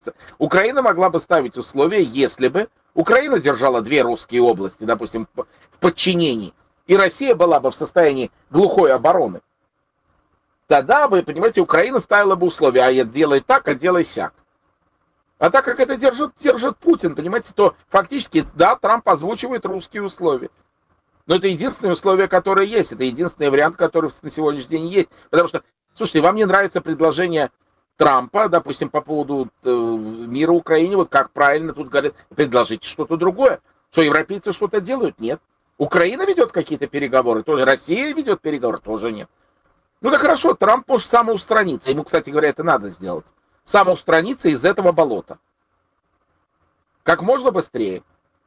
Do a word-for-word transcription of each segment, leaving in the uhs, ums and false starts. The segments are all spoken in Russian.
Украина могла бы ставить условия, если бы Украина держала две русские области, допустим, в подчинении, и Россия была бы в состоянии глухой обороны. Тогда, вы понимаете, Украина ставила бы условия, а делай так, а делай сяк. А так как это держит, держит Путин, понимаете, то фактически, да, Трамп озвучивает русские условия. Но это единственное условие, которое есть. Это единственный вариант, который на сегодняшний день есть. Потому что, слушайте, вам не нравится предложение Трампа, допустим, по поводу э, мира Украине, вот как правильно тут говорят, предложите что-то другое. Что, европейцы что-то делают? Нет. Украина ведет какие-то переговоры? Тоже. Россия ведет переговоры? Тоже нет. Ну да хорошо, Трамп может самоустраниться. Ему, кстати говоря, это надо сделать. Самоустраниться из этого болота. Как можно быстрее.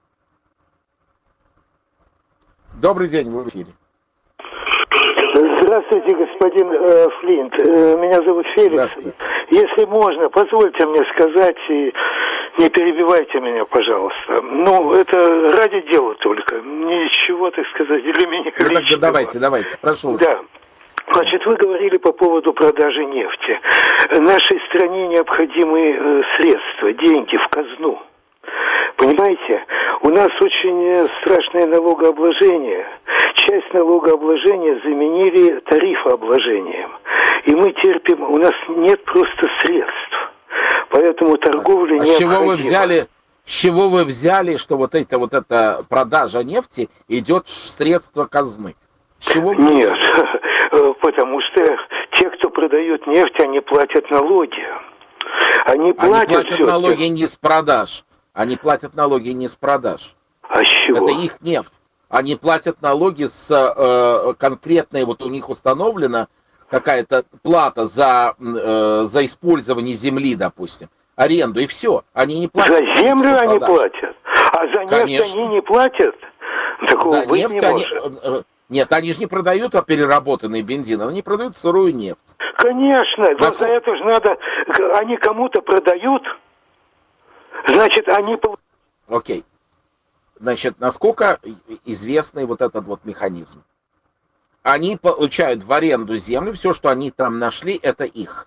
Добрый день, вы в эфире. Здравствуйте, господин э, Флинт. Э, меня зовут Феликс. Если можно, позвольте мне сказать, и не перебивайте меня, пожалуйста. Ну, это ради дела только. Ничего, так сказать, для меня ну, личного. Давайте, давайте, прошу вас. Да. Значит, вы говорили по поводу продажи нефти. Нашей стране необходимы э, средства, деньги в казну. Понимаете, у нас очень страшное налогообложение. Часть налогообложения заменили тарифообложением. И мы терпим, у нас нет просто средств. Поэтому торговля а необходима. С чего вы взяли, с чего вы взяли, что вот это вот эта продажа нефти идет в средства казны? С чего вы Нет, потому что те, кто продает нефть, они платят налоги. Они платят, они платят налоги те... не с продаж. Они платят налоги не с продаж. А с чего? Это их нефть. Они платят налоги с э, конкретной, вот у них установлена какая-то плата за, э, за использование земли, допустим, аренду, и все. Они не платят. За землю они платят? А за нефть Конечно. они не платят? Такого за быть нефть не они... может. Нет, они же не продают переработанный бензин, они продают сырую нефть. Конечно, Насколько... за это же надо... Они кому-то продают, значит, они... Окей. Значит, насколько известный вот этот вот механизм? Они получают в аренду землю, все, что они там нашли, это их.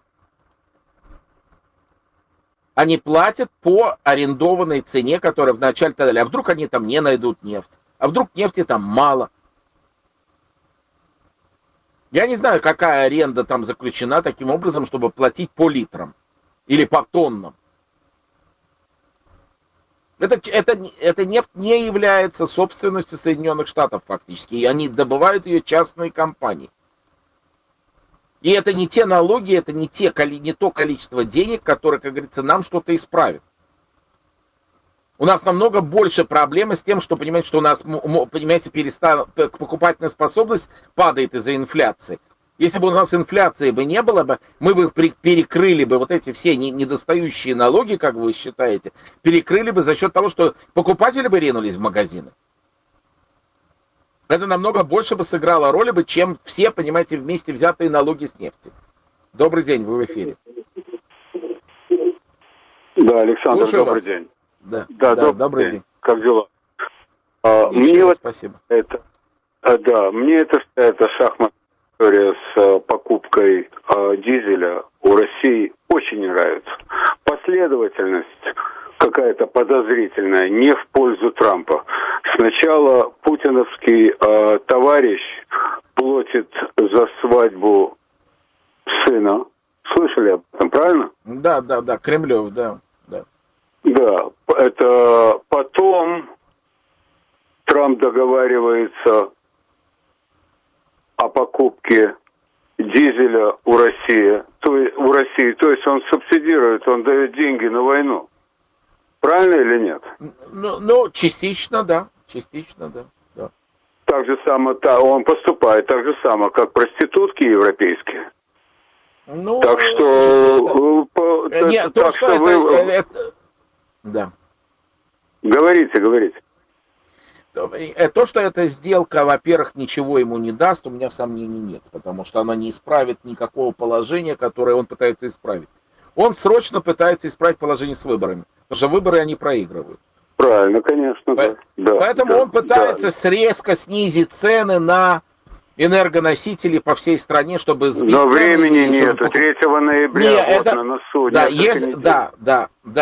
Они платят по арендованной цене, которая вначале так далее. А вдруг они там не найдут нефть? А вдруг нефти там мало? Я не знаю, какая аренда там заключена таким образом, чтобы платить по литрам или по тоннам. Это, это, это нефть не является собственностью Соединенных Штатов фактически. И они добывают ее частные компании. И это не те налоги, это не, те, не то количество денег, которое, как говорится, нам что-то исправит. У нас намного больше проблемы с тем, что, понимаете, что у нас, понимаете, перестала, покупательная способность падает из-за инфляции. Если бы у нас инфляции бы не было бы, мы бы перекрыли бы вот эти все недостающие налоги, как вы считаете, перекрыли бы за счет того, что покупатели бы ринулись в магазины. Это намного больше бы сыграло роли бы, чем все, понимаете, вместе взятые налоги с нефти. Добрый день, вы в эфире. Да, Александр, Слушаю добрый вас. день. Да, да, да добрый, добрый день. день. Как дела? А, Ничего, мне вот спасибо. Это, а, да, мне это, это шахматная история с а, покупкой а, дизеля у России очень не нравится. Последовательность какая-то подозрительная, не в пользу Трампа. Сначала путиновский а, товарищ платит за свадьбу сына. Слышали об этом, правильно? Да, да, да, Кремлев, да, да. Да, это потом Трамп договаривается о покупке дизеля у России, то есть, у России, то есть он субсидирует, он дает деньги на войну. Правильно или нет? Ну, ну частично, да, частично, да. да. Так же само, да, он поступает так же само, как проститутки европейские. Ну, так что... Это... Это, Нет, так то, что, что это, вы... это... Да. Говорите, говорите. То, что эта сделка, во-первых, ничего ему не даст, у меня сомнений нет, потому что она не исправит никакого положения, которое он пытается исправить. Он срочно пытается исправить положение с выборами, потому что выборы они проигрывают. Правильно, конечно. По... Да, Поэтому да, он пытается да. резко снизить цены на энергоносители по всей стране, чтобы сбить Но цены. времени нету. третьего ноября Нет, вот это... на носу. Да, если... да, да, да.